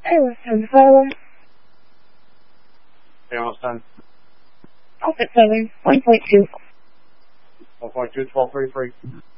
Taylor, how's the phone? Yeah, what's done? Alpha 7, 1.2. 1.2, 1233.